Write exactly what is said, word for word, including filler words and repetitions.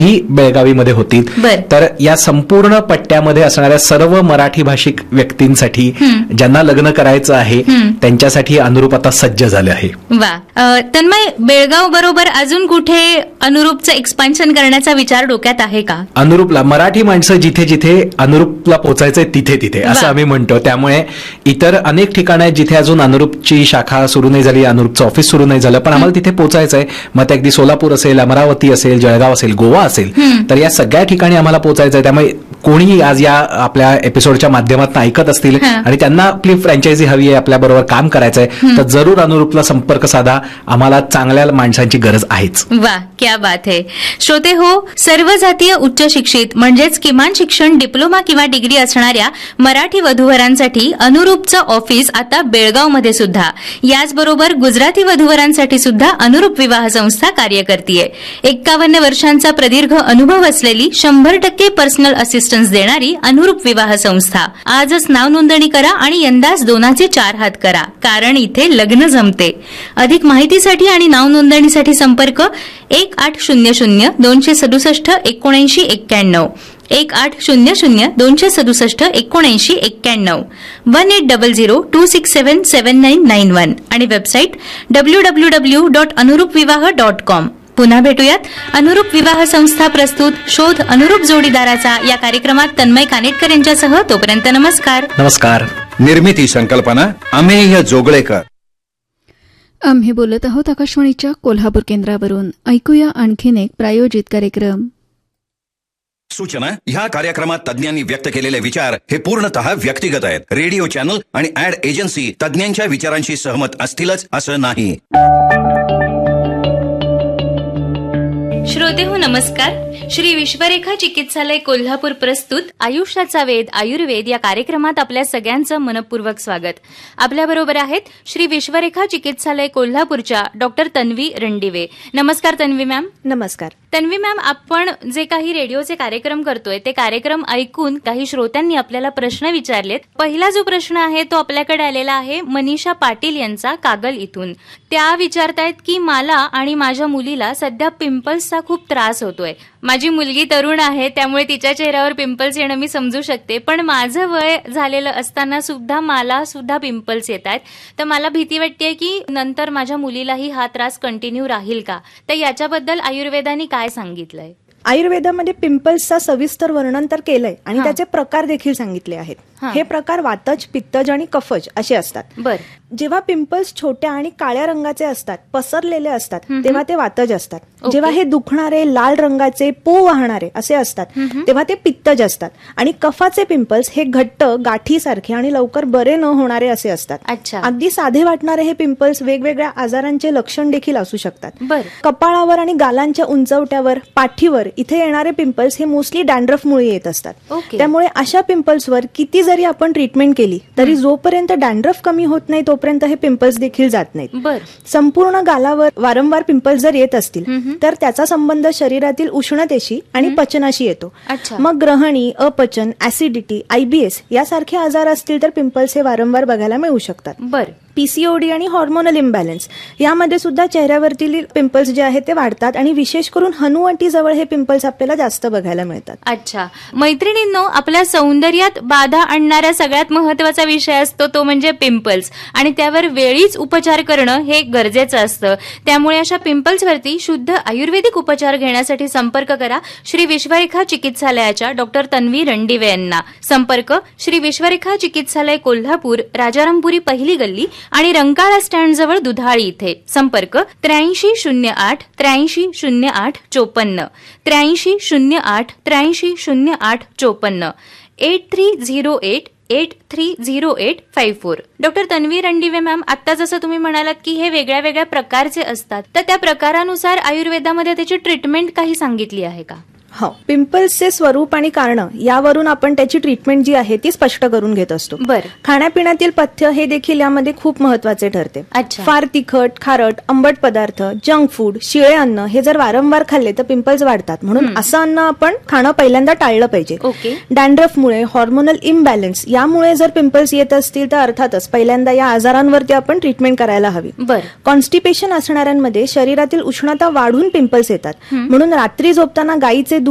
ही बेळगावीमध्ये होती. तर या संपूर्ण पट्ट्यामध्ये असणाऱ्या सर्व मराठी भाषिक व्यक्तींसाठी ज्यांना लग्न करायचं आहे त्यांच्यासाठी अनुरूप आता सज्ज झाले आहे. वा. तन्मय, बेळगाव बरोबर अजून कुठे अनुरूपचं एक्सपान्शन करण्याचा विचार डोक्यात आहे का? अनुरूपला मराठी माणसं जिथे जिथे अनुरूपला पोहोचायचंय तिथे तिथे असं आम्ही म्हणतो. त्यामुळे इतर अनेक ठिकाणं आहेत जिथे अजून अनुरूपची शाखा सुरू नाही झाली, अनुरूपचं ऑफिस सुरू नाही झालं, पण आम्हाला तिथे पोहोचायचंय. मग ते अगदी सोलापूर असेल, अमरावती असेल, जळगाव असेल, गोवा असेल, तर या सगळ्या ठिकाणी आम्हाला पोहोचायचंय. त्यामुळे कोणी आज या आपल्या एपिसोडच्या माध्यमातून ऐकत असतील आणि त्यांना आपली फ्रँचायझी हवी आहे, आपल्या बरोबर काम करायचंय, तर जरूर अनुरूपला संपर्क साधा. आम्हाला चांगल्या माणसांची गरज आहेच. वा, क्या बात है. श्रोते हो, सर्व जातीय उच्च शिक्षित म्हणजेच किमान शिक्षण डिप्लोमा किंवा डिग्री असणाऱ्या मराठी वधूवरांसाठी अनुरूपचं ऑफिस आता बेळगावमध्ये सुद्धा, याचबरोबर गुजराती वधूवरांसाठी सुद्धा अनुरूप विवाह संस्था कार्य करतीये. एक्कावन्न वर्षांचा प्रदीर्घ अनुभव असलेली शंभर टक्के पर्सनल असिस्टन्स देणारी अनुरूप विवाह संस्था. आजच नाव नोंदणी करा आणि यंदाच दोनाचे चार हात करा, कारण इथे लग्न जमते. अधिक माहितीसाठी आणि नाव नोंदणीसाठी संपर्क एक आठ शून्य शून्य दोनशे सदुसष्ट एकोणऐंशी एक्क्याण्णव एक आठ शून्य शून्य दोनशे सदुसष्ट एकोणऐंशी एक्क्याण्णव one eight double zero to six seven seven nine nine one आणि website W W W dot अनुरूप विवाह डॉट कॉम. पुन्हा भेटूयात अनुरूप विवाह संस्था प्रस्तुत शोध अनुरूप जोडीदाराचा या कार्यक्रमात तन्मय कानेटकर यांच्यासह. तोपर्यंत नमस्कार. नमस्कार. निर्मिती संकल्पना अमेय जोगळेकर. आम्ही बोलत आहोत आकाशवाणीच्या कोल्हापूर केंद्रावरून. ऐकूया आणखीन एक प्रायोजित कार्यक्रम. सूचना: ह्या कार्यक्रमात तज्ञांनी व्यक्त केलेले विचार हे पूर्णतः व्यक्तिगत आहेत. रेडिओ चॅनल आणि ऍड एजन्सी तज्ञांच्या विचारांशी सहमत असतीलच असं नाही. श्रोते हो, नमस्कार. श्री विश्वरेखा चिकित्सालय कोल्हापूर प्रस्तुत आयुष्याचा वेध आयुर्वेद या कार्यक्रमात आपल्या सगळ्यांचं मनपूर्वक स्वागत. आपल्याबरोबर आहेत श्री विश्वरेखा चिकित्सालय कोल्हापूरच्या डॉक्टर तन्वी रणदिवे. नमस्कार तन्वी मॅम. नमस्कार. तन्वी मॅम, आपण जे काही रेडिओचे कार्यक्रम करतोय ते कार्यक्रम ऐकून काही श्रोत्यांनी आपल्याला प्रश्न विचारलेत. पहिला जो प्रश्न आहे तो आपल्याकडे आलेला आहे मनीषा पाटील यांचा, कागल इथून. त्या विचारतायत की मला आणि माझ्या मुलीला सध्या पिंपल्सचा खूप त्रास होतोय. माझी मुलगी तरुण आहे, त्यामुळे तिच्या चेहऱ्यावर पिंपल्स येणं मी समजू शकते, पण माझं वय झालेलं असताना सुद्धा मला सुद्धा पिंपल्स येत आहेत. तर मला भीती वाटते की नंतर माझ्या मुलीलाही हा त्रास कंटिन्यू राहील का? तर याच्याबद्दल आयुर्वेदाने काय सांगितलंय? आयुर्वेदामध्ये पिंपल्सचा सविस्तर वर्णन तर केलंय आणि त्याचे प्रकार देखील सांगितले आहेत. हे प्रकार वातज, पित्तज आणि कफज असे असतात. बर. जेव्हा पिंपल्स छोट्या आणि काळ्या रंगाचे असतात, पसरलेले असतात, तेव्हा ते वातज असतात. जेव्हा हे दुखणारे, लाल रंगाचे, पो वाहणारे असे असतात, तेव्हा ते पित्तज असतात. आणि कफाचे पिंपल्स हे घट्ट, गाठीसारखे आणि लवकर बरे न होणारे असे असतात. अगदी साधे वाटणारे हे पिंपल्स वेगवेगळ्या आजारांचे लक्षण देखील असू शकतात. कपाळावर आणि गालांच्या उंचवट्यावर, पाठीवर इथे येणारे पिंपल्स हे मोस्टली डॅन्ड्रफमुळे येत असतात. त्यामुळे अशा पिंपल्सवर किती जरी आपण ट्रीटमेंट केली तरी जोपर्यंत डॅन्ड्रफ कमी होत नाही तोपर्यंत हे पिंपल्स देखील जात नाहीत. संपूर्ण गालावर वारंवार पिंपल्स जर येत असतील तर त्याचा संबंध शरीरातील उष्णतेशी आणि पचनाशी येतो. मग ग्रहणी, अपचन, ऍसिडिटी, आयबीएस यासारखे आजार असतील तर पिंपल्स हे वारंवार बघायला मिळू शकतात. बरं. पीसीओडी आणि हॉर्मोनल इम्बॅलन्स यामध्ये सुद्धा चेहऱ्यावरतील पिंपल्स जे आहेत ते वाढतात आणि विशेष करून हनुवटीजवळ हे पिंपल्स आपल्याला जास्त बघायला मिळतात. अच्छा मैत्रिणींनो, आपल्या सौंदर्यात बाधा आणणारा सगळ्यात महत्वाचा विषय असतो तो म्हणजे पिंपल्स, आणि त्यावर वेळीच उपचार करणं हे गरजेचं असतं. त्यामुळे अशा पिंपल्सवरती शुद्ध आयुर्वेदिक उपचार घेण्यासाठी संपर्क करा श्री विश्वरेखा चिकित्सालयाच्या डॉक्टर तन्वी रणदिवे यांना. संपर्क श्री विश्वरेखा चिकित्सालय कोल्हापूर, राजारामपुरी पहिली गल्ली आणि रंकाळा स्टँड जवळ दुधाळी इथे. संपर्क त्र्याऐंशी शून्य आठ त्र्याऐंशी शून्य आठ चोपन्न त्र्याऐंशी शून्य आठ त्र्याऐंशी शून्य आठ चोपन्न eight three zero eight eight three zero eight five four. Doctor Tanvi Randive ma'am, आता जसं तुम्ही म्हणालात की हे वेगळ्या वेगळ्या प्रकारचे असतात, तर त्या प्रकारानुसार आयुर्वेदामध्ये त्याची ट्रीटमेंट काही सांगितली आहे का? हो, पिंपल्सचे स्वरूप आणि कारण यावरून आपण त्याची ट्रीटमेंट जी आहे ती स्पष्ट करून घेत असतो. बरं. खाण्यापिण्यातील पथ्य हे देखील यामध्ये खूप महत्वाचे ठरते. अच्छा. फार तिखट, खारट, आंबट पदार्थ, जंक फूड, शिळे अन्न हे जर वारंवार खाल्ले तर पिंपल्स वाढतात. म्हणून असं अन्न आपण खाणं पहिल्यांदा टाळलं पाहिजे. ओके. डॅन्ड्रफमुळे, हॉर्मोनल इम्बॅलन्स यामुळे जर पिंपल्स येत असतील तर अर्थातच पहिल्यांदा या आजारांवरती आपण ट्रीटमेंट करायला हवी. बरं. कॉन्स्टिपेशन असणाऱ्यांमध्ये शरीरातील उष्णता वाढून पिंपल्स येतात. म्हणून रात्री झोपताना गाईचे